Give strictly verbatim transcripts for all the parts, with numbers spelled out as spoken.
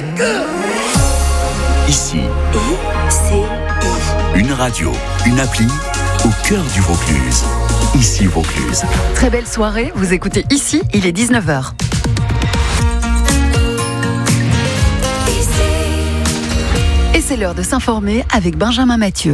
Ici, une radio, une appli au cœur du Vaucluse. Ici Vaucluse. Très belle soirée, vous écoutez Ici, il est dix-neuf heures. Et c'est l'heure de s'informer avec Benjamin Mathieu.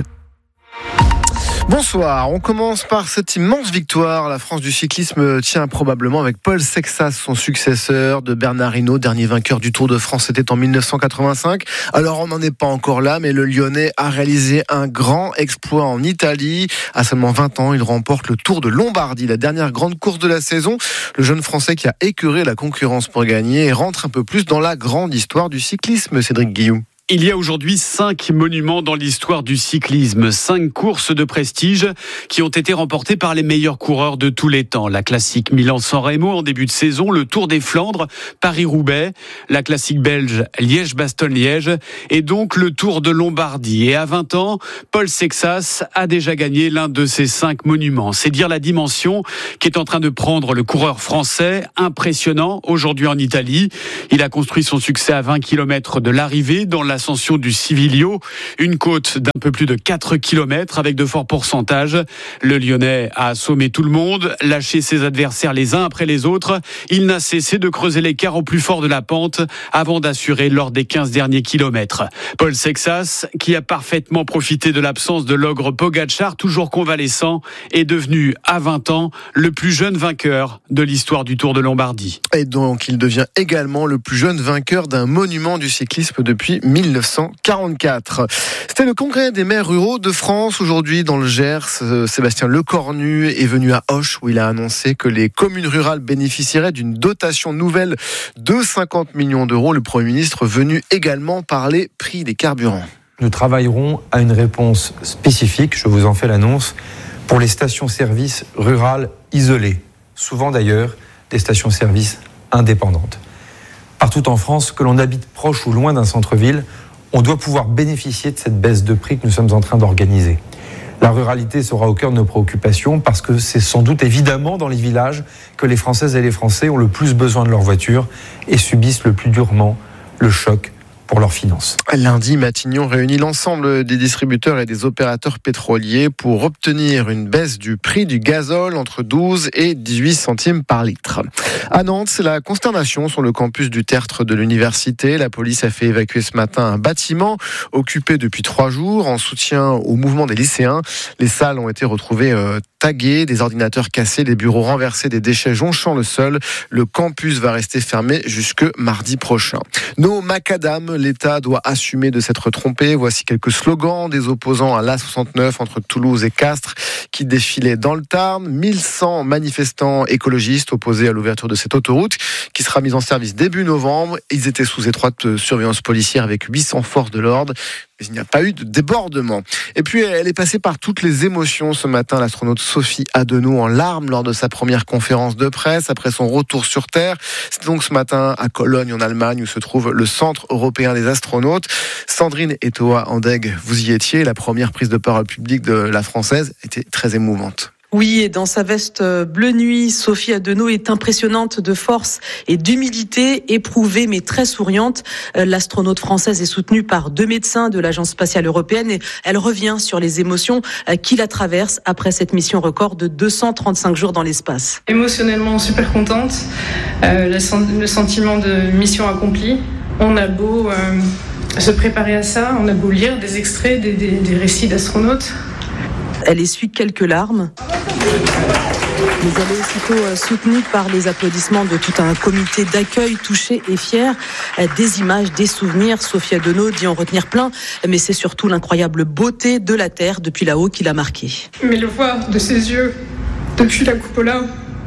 Bonsoir, on commence par cette immense victoire. La France du cyclisme tient probablement avec Paul Sexas, son successeur de Bernard Hinault, dernier vainqueur du Tour de France, c'était en dix-neuf cent quatre-vingt-cinq. Alors on n'en est pas encore là, mais le Lyonnais a réalisé un grand exploit en Italie. À seulement vingt ans, il remporte le Tour de Lombardie, la dernière grande course de la saison. Le jeune Français qui a écœuré la concurrence pour gagner et rentre un peu plus dans la grande histoire du cyclisme, Cédric Guillou. Il y a aujourd'hui cinq monuments dans l'histoire du cyclisme, cinq courses de prestige qui ont été remportées par les meilleurs coureurs de tous les temps. La classique Milan-San Remo en début de saison, le Tour des Flandres, Paris-Roubaix, la classique belge Liège-Bastogne-Liège et donc le Tour de Lombardie. Et à vingt ans, Paul Sexas a déjà gagné l'un de ces cinq monuments. C'est dire la dimension qu'est en train de prendre le coureur français, impressionnant aujourd'hui en Italie. Il a construit son succès à vingt kilomètres de l'arrivée dans la L'ascension du Civiglio, une côte d'un peu plus de quatre kilomètres avec de forts pourcentages. Le Lyonnais a assommé tout le monde, lâché ses adversaires les uns après les autres. Il n'a cessé de creuser l'écart au plus fort de la pente avant d'assurer lors des quinze derniers kilomètres. Paul Sexas, qui a parfaitement profité de l'absence de l'ogre Pogačar, toujours convalescent, est devenu à vingt ans le plus jeune vainqueur de l'histoire du Tour de Lombardie. Et donc il devient également le plus jeune vainqueur d'un monument du cyclisme depuis mille neuf cent quarante-quatre. C'était le congrès des maires ruraux de France. Aujourd'hui, dans le Gers, Sébastien Lecornu est venu à Auch où il a annoncé que les communes rurales bénéficieraient d'une dotation nouvelle de cinquante millions d'euros. Le Premier ministre venu également parler prix des carburants. Nous travaillerons à une réponse spécifique, je vous en fais l'annonce, pour les stations-service rurales isolées. Souvent d'ailleurs, des stations-service indépendantes. Partout en France, que l'on habite proche ou loin d'un centre-ville, on doit pouvoir bénéficier de cette baisse de prix que nous sommes en train d'organiser. La ruralité sera au cœur de nos préoccupations parce que c'est sans doute évidemment dans les villages que les Françaises et les Français ont le plus besoin de leur voiture et subissent le plus durement le choc pour leurs finances. Lundi, Matignon réunit l'ensemble des distributeurs et des opérateurs pétroliers pour obtenir une baisse du prix du gazole entre douze et dix-huit centimes par litre. À Nantes, c'est la consternation sur le campus du Tertre de l'université. La police a fait évacuer ce matin un bâtiment occupé depuis trois jours en soutien au mouvement des lycéens. Les salles ont été retrouvées euh, taguées, des ordinateurs cassés, des bureaux renversés, des déchets jonchant le sol. Le campus va rester fermé jusque mardi prochain. Nos macadam, l'État doit assumer de s'être trompé. Voici quelques slogans des opposants à l'A soixante-neuf entre Toulouse et Castres qui défilaient dans le Tarn. mille cent manifestants écologistes opposés à l'ouverture de cette autoroute qui sera mise en service début novembre. Ils étaient sous étroite surveillance policière avec huit cents forces de l'ordre. Mais il n'y a pas eu de débordement. Et puis, elle est passée par toutes les émotions ce matin, l'astronaute Sophie Adenau en larmes lors de sa première conférence de presse après son retour sur Terre. C'était donc ce matin à Cologne, en Allemagne, où se trouve le Centre européen des astronautes. Sandrine Etoa-Andeg, vous y étiez. La première prise de parole publique de la Française était très émouvante. Oui, et dans sa veste bleu nuit, Sophie Adenau est impressionnante de force et d'humilité, éprouvée mais très souriante. L'astronaute française est soutenue par deux médecins de l'Agence spatiale européenne et elle revient sur les émotions qui la traversent après cette mission record de deux cent trente-cinq jours dans l'espace. Émotionnellement super contente, euh, le, sen- le sentiment de mission accomplie. On a beau euh, se préparer à ça, on a beau lire des extraits, des, des, des récits d'astronautes. Elle essuie quelques larmes. Mais elle est aussitôt soutenue par les applaudissements de tout un comité d'accueil touché et fier. Des images, des souvenirs. Sophie Adenau dit en retenir plein, mais c'est surtout l'incroyable beauté de la Terre depuis là-haut qui l'a marquée. Mais le voir de ses yeux, depuis la cupola,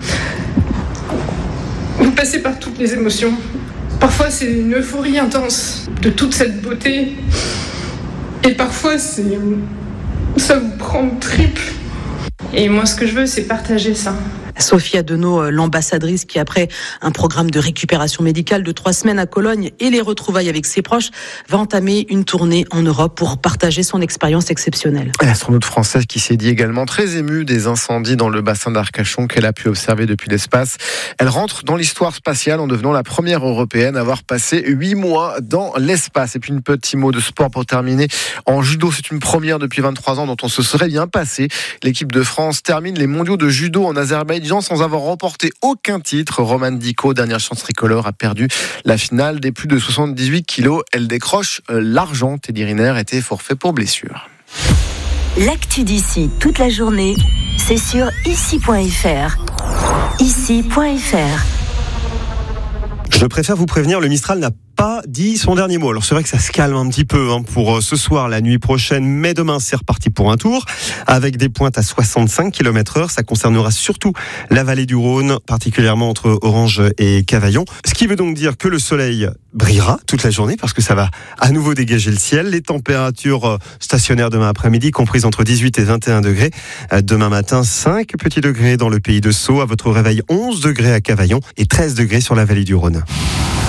vous passez par toutes les émotions. Parfois c'est une euphorie intense de toute cette beauté. Et parfois c'est... ça vous prend triple. Et moi, ce que je veux, c'est partager ça. Sophie Adenau, l'ambassadrice qui, après un programme de récupération médicale de trois semaines à Cologne et les retrouvailles avec ses proches, va entamer une tournée en Europe pour partager son expérience exceptionnelle. L'astronaute française qui s'est dit également très émue des incendies dans le bassin d'Arcachon qu'elle a pu observer depuis l'espace. Elle rentre dans l'histoire spatiale en devenant la première européenne à avoir passé huit mois dans l'espace. Et puis un petit mot de sport pour terminer. En judo, c'est une première depuis vingt-trois ans dont on se serait bien passé. L'équipe de France termine les mondiaux de judo en Azerbaïdjan sans avoir remporté aucun titre. Romane Dico, dernière chance tricolore, a perdu la finale des plus de soixante-dix-huit kilos. Elle décroche l'argent. Teddy Riner était forfait pour blessure. L'actu d'ici toute la journée, c'est sur ici point f r. ici point f r. Je préfère vous prévenir, le Mistral n'a pas dit son dernier mot. Alors c'est vrai que ça se calme un petit peu hein, pour ce soir, la nuit prochaine, mais demain c'est reparti pour un tour avec des pointes à soixante-cinq kilomètres heure. Ça concernera surtout la vallée du Rhône, particulièrement entre Orange et Cavaillon. Ce qui veut donc dire que le soleil brillera toute la journée parce que ça va à nouveau dégager le ciel. Les températures stationnaires demain après-midi comprises entre dix-huit et vingt et un degrés. Demain matin, cinq petits degrés dans le pays de Sceaux. À votre réveil, onze degrés à Cavaillon et treize degrés sur la vallée du Rhône.